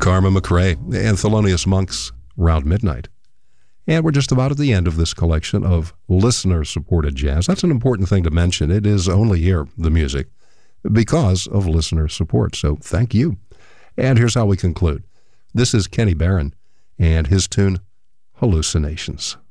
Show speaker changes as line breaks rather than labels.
Karma McRae and Thelonious Monk's Round Midnight. And we're just about at the end of this collection of listener-supported jazz. That's an important thing to mention. It is only here, the music, because of listener support. So thank you. And here's how we conclude. This is Kenny Barron and his tune, Hallucinations.